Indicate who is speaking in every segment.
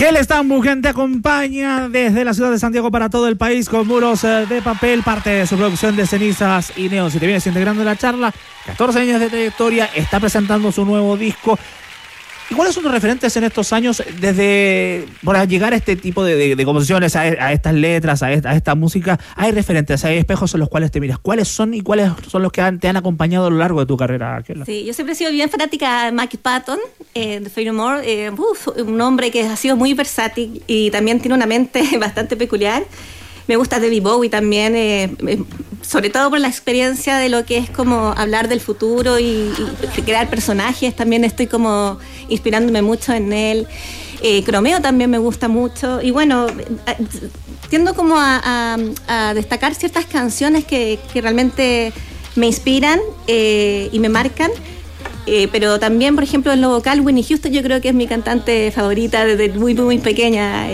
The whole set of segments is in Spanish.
Speaker 1: Kehl Stambuk te acompaña desde la ciudad de Santiago para todo el país con Muros de Papel, parte de su producción de Cenizas y Neón. Si te vienes integrando en la charla, 14 años de trayectoria, está presentando su nuevo disco. ¿Y cuáles son los referentes en estos años desde para llegar a este tipo de composiciones, a estas letras, a esta música? Hay referentes, hay espejos en los cuales te miras. ¿Cuáles son y cuáles son los que te han acompañado a lo largo de tu carrera, Kehl?
Speaker 2: Sí, yo siempre he sido bien fanática de Mike Patton, de Faith No More, un hombre que ha sido muy versátil y también tiene una mente bastante peculiar. Me gusta David Bowie también, sobre todo por la experiencia de lo que es como hablar del futuro y crear personajes. También estoy como inspirándome mucho en él. Chromeo también me gusta mucho. Y bueno, tiendo como a destacar ciertas canciones que realmente me inspiran y me marcan. Pero también, por ejemplo, en lo vocal, Whitney Houston yo creo que es mi cantante favorita desde muy pequeña.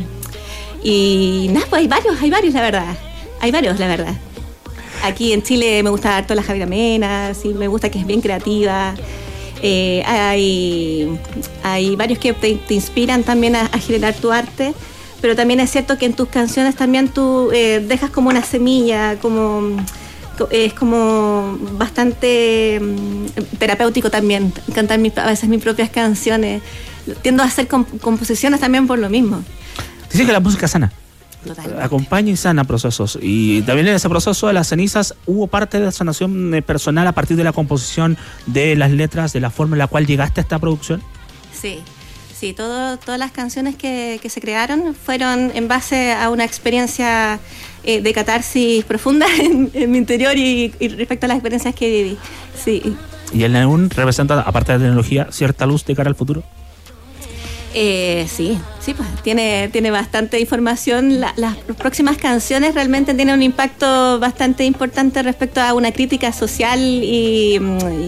Speaker 2: Y nada, pues hay varios, la verdad. Aquí en Chile me gusta harto la Javiera Mena, sí, me gusta que es bien creativa. Hay varios que te inspiran también a generar tu arte, pero también es cierto que en tus canciones también tú dejas como una semilla, es como bastante terapéutico también cantar a veces mis propias canciones. Tiendo a hacer composiciones también por lo mismo.
Speaker 1: Dice que la música sana.
Speaker 2: Totalmente.
Speaker 1: Acompaña y sana procesos. Y también en ese proceso de las cenizas hubo parte de sanación personal a partir de la composición de las letras, de la forma en la cual llegaste a esta producción.
Speaker 2: Sí, todas las canciones que se crearon fueron en base a una experiencia de catarsis profunda en mi interior y respecto a las experiencias que viví. Sí.
Speaker 1: ¿Y el Neón representa, aparte de la tecnología, cierta luz de cara al futuro?
Speaker 2: Sí, pues tiene bastante información. Las próximas canciones realmente tienen un impacto bastante importante respecto a una crítica social y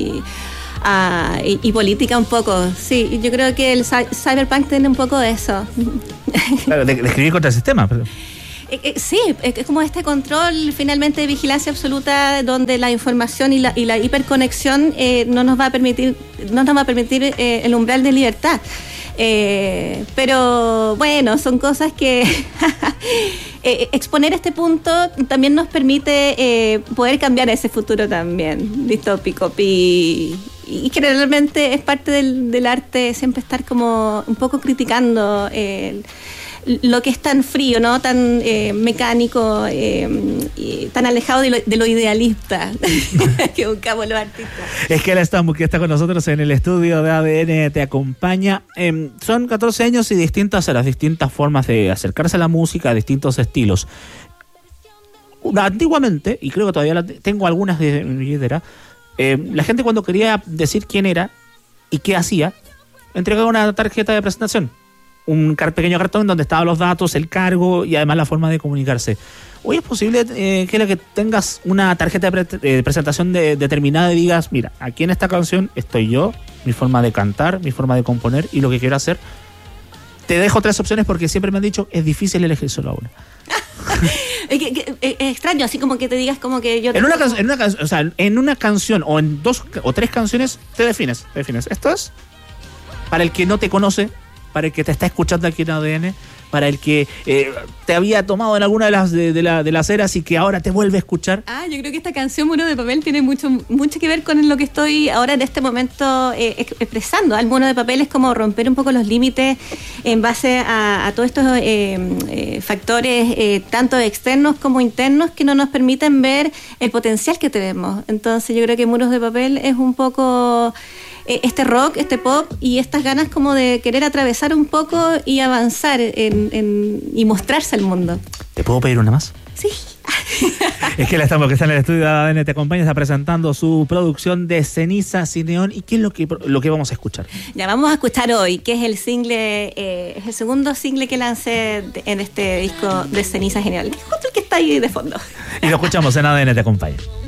Speaker 2: política un poco. Sí, yo creo que el cyberpunk tiene un poco de eso.
Speaker 1: Claro, de escribir contra el sistema. Pero...
Speaker 2: Sí, es como este control finalmente de vigilancia absoluta donde la información y la hiperconexión no nos va a permitir el umbral de libertad. Pero bueno, son cosas que exponer este punto también nos permite poder cambiar ese futuro también distópico y que realmente es parte del arte siempre estar como un poco criticando lo que es tan frío, ¿no? Tan mecánico y tan alejado de lo idealista que buscamos los artistas.
Speaker 1: Es que Kehl Stambuk, que está con nosotros en el estudio de ADN, te acompaña. Son 14 años y distintas formas de acercarse a la música, distintos estilos. Antiguamente, y creo que todavía tengo algunas de mi billetera, la gente cuando quería decir quién era y qué hacía, entregaba una tarjeta de presentación. Un pequeño cartón donde estaban los datos, el cargo y además la forma de comunicarse. Hoy es posible que tengas una tarjeta de presentación determinada y digas, mira, aquí en esta canción estoy yo, mi forma de cantar, mi forma de componer y lo que quiero hacer. Te dejo 3 opciones porque siempre me han dicho es difícil elegir solo una.
Speaker 2: Es extraño, así como que te digas como que yo...
Speaker 1: En una canción o en 2 o 3 canciones te defines. Esto es para el que no te conoce, para el que te está escuchando aquí en ADN, para el que te había tomado en alguna de las eras y que ahora te vuelve a escuchar.
Speaker 2: Yo creo que esta canción Muro de Papel tiene mucho que ver con lo que estoy ahora en este momento expresando. El Muro de Papel es como romper un poco los límites en base a todos estos factores tanto externos como internos que no nos permiten ver el potencial que tenemos. Entonces yo creo que Muros de Papel es un poco... este rock, este pop y estas ganas como de querer atravesar un poco y avanzar y mostrarse al mundo.
Speaker 1: ¿Te puedo pedir una más?
Speaker 2: Sí.
Speaker 1: Es que está en el estudio de ADN, te acompaña, está presentando su producción de Cenizas y Neón. ¿Y qué es lo que vamos a escuchar?
Speaker 2: Ya vamos a escuchar hoy, que es el segundo single que lancé en este disco de Cenizas y Neón, que es justo el que está ahí de fondo.
Speaker 1: Y lo escuchamos en ADN, te acompaña.